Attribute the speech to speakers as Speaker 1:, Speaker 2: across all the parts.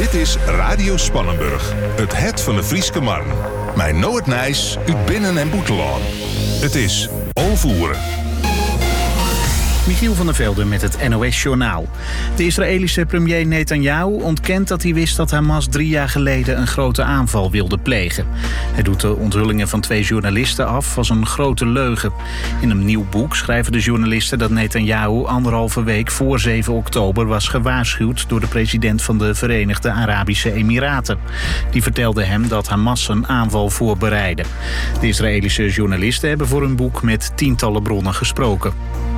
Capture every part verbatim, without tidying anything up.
Speaker 1: Dit is Radio Spannenburg, het het van de Frieske Marn. Mijn Noord Nijs, uit Binnen- en Boetelaan. Het is Olvoeren.
Speaker 2: Michiel van der Velde met het N O S-journaal. De Israëlische premier Netanyahu ontkent dat hij wist dat Hamas drie jaar geleden een grote aanval wilde plegen. Hij doet de onthullingen van twee journalisten af als een grote leugen. In een nieuw boek schrijven de journalisten dat Netanyahu anderhalve week voor zeven oktober was gewaarschuwd door de president van de Verenigde Arabische Emiraten. Die vertelde hem dat Hamas een aanval voorbereidde. De Israëlische journalisten hebben voor hun boek met tientallen bronnen gesproken.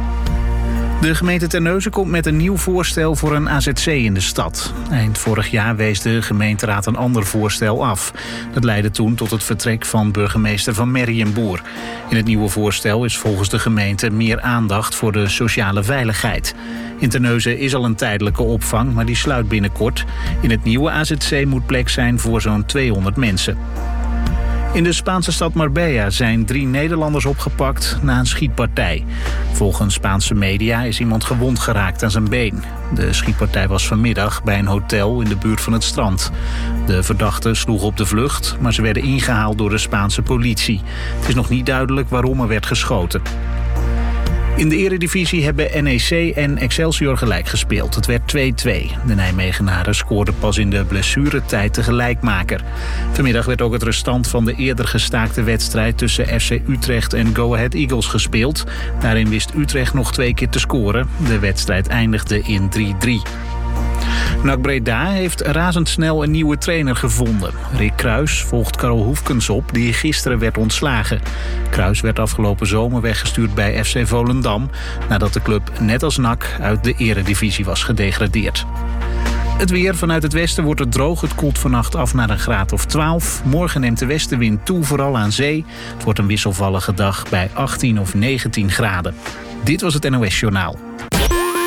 Speaker 2: De gemeente Terneuzen komt met een nieuw voorstel voor een A Z C in de stad. Eind vorig jaar wees de gemeenteraad een ander voorstel af. Dat leidde toen tot het vertrek van burgemeester Van Merriënboer. In het nieuwe voorstel is volgens de gemeente meer aandacht voor de sociale veiligheid. In Terneuzen is al een tijdelijke opvang, maar die sluit binnenkort. In het nieuwe A Z C moet plek zijn voor zo'n tweehonderd mensen. In de Spaanse stad Marbella zijn drie Nederlanders opgepakt na een schietpartij. Volgens Spaanse media is iemand gewond geraakt aan zijn been. De schietpartij was vanmiddag bij een hotel in de buurt van het strand. De verdachten sloegen op de vlucht, maar ze werden ingehaald door de Spaanse politie. Het is nog niet duidelijk waarom er werd geschoten. In de eredivisie hebben N E C en Excelsior gelijk gespeeld. Het werd twee-twee. De Nijmegenaren scoorden pas in de blessuretijd de gelijkmaker. Vanmiddag werd ook het restant van de eerder gestaakte wedstrijd tussen F C Utrecht en Go Ahead Eagles gespeeld. Daarin wist Utrecht nog twee keer te scoren. De wedstrijd eindigde in drie-drie. N A C Breda heeft razendsnel een nieuwe trainer gevonden. Rick Kruis volgt Karel Hoefkens op, die gisteren werd ontslagen. Kruis werd afgelopen zomer weggestuurd bij F C Volendam, nadat de club net als N A C uit de eredivisie was gedegradeerd. Het weer. Vanuit het westen wordt het droog. Het koelt vannacht af naar een graad of twaalf. Morgen neemt de westenwind toe, vooral aan zee. Het wordt een wisselvallige dag bij achttien of negentien graden. Dit was het N O S-journaal.